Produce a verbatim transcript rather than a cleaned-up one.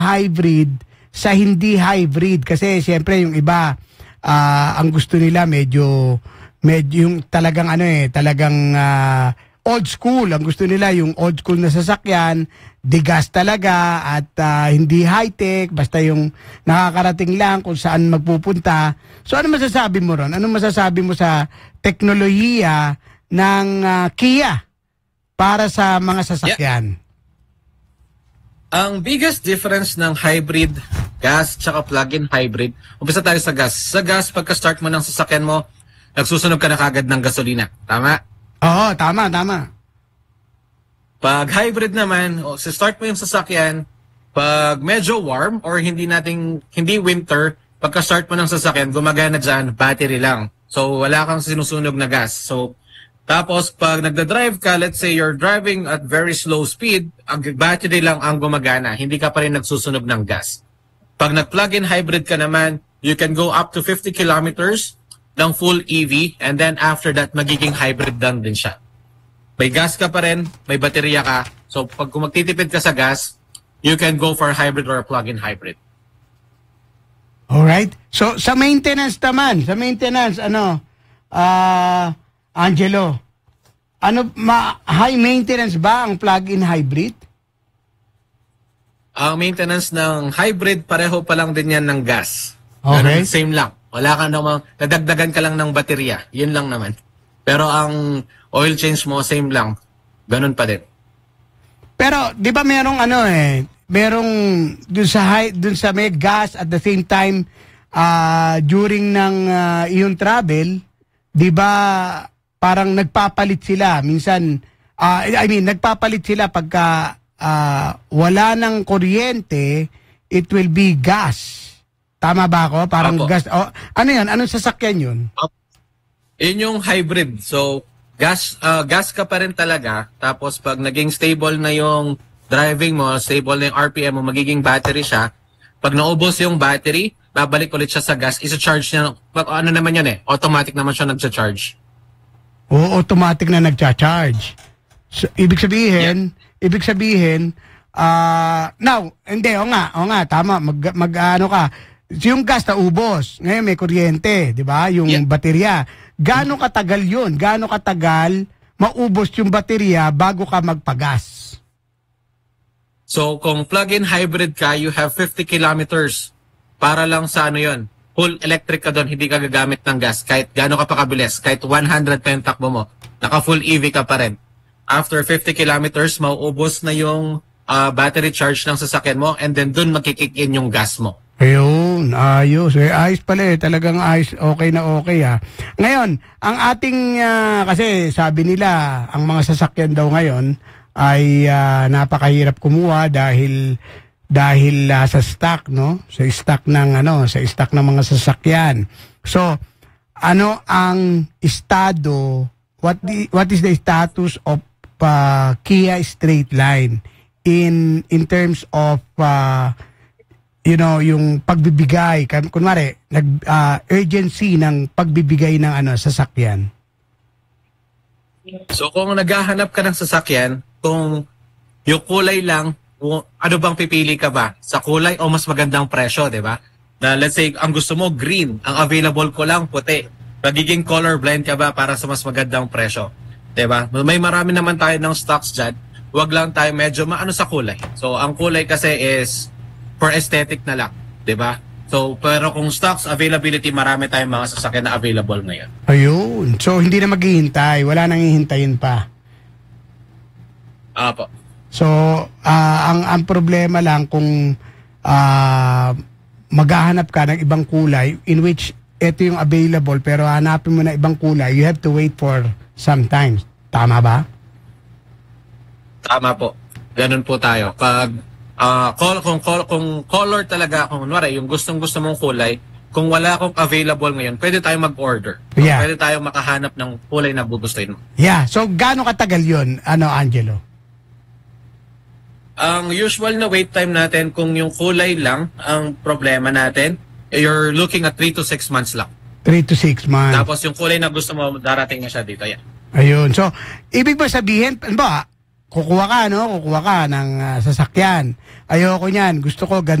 hybrid sa hindi hybrid? Kasi siyempre yung iba, uh, ang gusto nila medyo, medyo yung talagang ano eh, talagang uh, old school. Ang gusto nila yung old school na sasakyan, digas talaga at uh, hindi high-tech, basta yung nakakarating lang kung saan magpupunta. So ano masasabi mo ron? Ano masasabi mo sa teknolohiya ng uh, Kia para sa mga sasakyan? Yeah. Ang biggest difference ng hybrid, gas, tsaka plug-in hybrid, umpisa tayo sa gas. Sa gas, pagka-start mo ng sasakyan mo, nagsusunog ka na kagad ng gasolina. Tama? Oo, tama, tama. Pag hybrid naman, o sa start mo yung sasakyan, pag medyo warm or hindi nating, hindi winter, pagka-start mo ng sasakyan, gumagana dyan, battery lang. So, wala kang sinusunog na gas. So, tapos, pag nagda-drive ka, let's say you're driving at very slow speed, ang battery lang ang gumagana. Hindi ka pa rin nagsusunog ng gas. Pag nag-plug-in hybrid ka naman, you can go up to fifty kilometers ng full E V and then after that, magiging hybrid lang din siya. May gas ka pa rin, may baterya ka. So, pag kung magtitipid ka sa gas, you can go for hybrid or a plug-in hybrid. Alright. So, sa maintenance naman, sa maintenance, ano, ah... Uh, Angelo, ano ma high maintenance ba ang plug-in hybrid? Ang maintenance ng hybrid, pareho pa lang din yan ng gas. Okay. Ganun, same lang. Wala ka namang, nadagdagan ka lang ng baterya. Yun lang naman. Pero ang oil change mo, same lang. Ganun pa din. Pero, di ba merong ano eh, merong dun sa, high, dun sa may gas at the same time, uh, during ng uh, iyong travel, di ba parang nagpapalit sila. Minsan, uh, I mean, nagpapalit sila pagka uh, wala ng kuryente, it will be gas. Tama ba ako? Parang Apo. gas. Oh, ano yan? Anong sasakyan yun? Apo. Yun yung hybrid. So, gas uh, gas ka pa rin talaga. Tapos, pag naging stable na yung driving mo, stable na yung R P M mo, magiging battery siya. Pag naubos yung battery, babalik ulit siya sa gas. Isa-charge niya. Pag, ano naman yan eh? Automatic naman siya nagsa-charge. O automatic na nagcha-charge. So, ibig sabihin, yeah. ibig sabihin, uh, now, hindi, o nga, o nga, tama, mag, mag ano ka, yung gas na ubos, ngayon may kuryente, di ba, yung yeah. baterya. Gaano katagal yun? Gaano katagal maubos yung baterya bago ka magpagas? So, kung plug-in hybrid ka, you have fifty kilometers para lang sa ano yun. Full electric ka doon, hindi ka gagamit ng gas. Kahit gaano ka pa kabilis, kahit one hundred pa yung takbo mo, naka-full E V ka pa rin. After fifty kilometers, mauubos na yung uh, battery charge ng sasakyan mo and then doon magkikick in yung gas mo. Ayun, ayos. Eh, ayos pala eh. Talagang ayos, okay na okay ah. Ngayon, ang ating, uh, kasi sabi nila, ang mga sasakyan daw ngayon ay uh, napakahirap kumuha dahil dahil uh, sa stock, no? Sa stock ng ano, sa stock ng mga sasakyan. So, ano ang estado, what the, what is the status of uh, Kia Straight Line in in terms of uh, you know, yung pagbibigay, kunwari, nag uh, urgency ng pagbibigay ng ano sasakyan? So, kung naghahanap ka ng sasakyan, kung yung kulay lang, ano bang pipili ka ba? Sa kulay o mas magandang presyo, di ba? Na let's say, ang gusto mo green, ang available ko lang puti. Magiging colorblind ka ba para sa mas magandang presyo? Di ba? May marami naman tayo ng stocks dyan. Huwag lang tayo medyo maano sa kulay. So, ang kulay kasi is for aesthetic na lang. Di ba? So, pero kung stocks availability, marami tayong mga sasakyan na available ngayon. Ayun. So, hindi na maghihintay. Wala nang hihintayin pa. Apo. So, uh, ang ang problema lang kung uh, maghahanap ka ng ibang kulay in which ito yung available pero hanapin mo na ibang kulay, you have to wait for some time. Tama ba? Tama po. Ganun po tayo. Pag uh, call, kung, call, kung color talaga, kung kunwari, yung gustong-gusto mong kulay, kung wala akong available ngayon, pwede tayong mag-order. So, yeah. Pwede tayong makahanap ng kulay na gugustuhin mo. Yeah. So, gaano katagal yun, ano, Angelo? Ang usual na wait time natin, kung yung kulay lang ang problema natin, you're looking at three to six months lang. three to six months. Tapos yung kulay na gusto mo, darating na siya dito. Yeah. Ayun. So, ibig ba sabihin, ano ba, kukuha ka, no? Kukuha ka ng ah, sasakyan. Ayoko niyan. Gusto ko